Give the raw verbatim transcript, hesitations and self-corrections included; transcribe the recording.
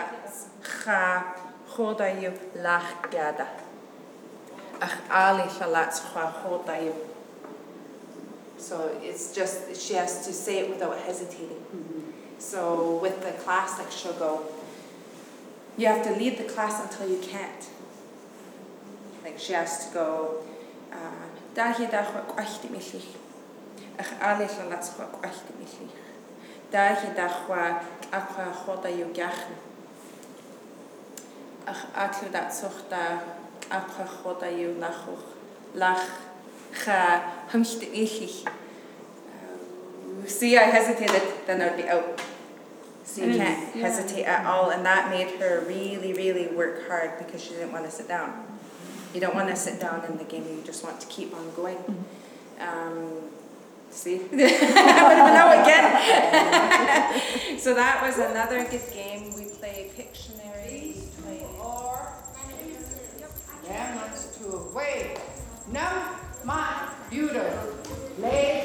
cha chodayu lach gada. Ach ali shalats cha chodayu. So it's just, she has to say it without hesitating. Mm-hmm. So with the class, like she'll go, you have to lead the class until you can't. Like she has to go, dahi dachwa kwachti michlich. Ach ali shalats cha kwachti michlich. Dahi dachwa akwa chodayu gachn. Ach atlu dat sochta akwa chodayu lachuch lach. See, I hesitated, then I'd be out. So you can't yeah. hesitate at all, and that made her really, really work hard because she didn't want to sit down. You don't want to sit down in the game, you just want to keep on going. Um, see? I would have been out again. So that was another good game. We played Pictionary. Or, yeah, that's two away. Now,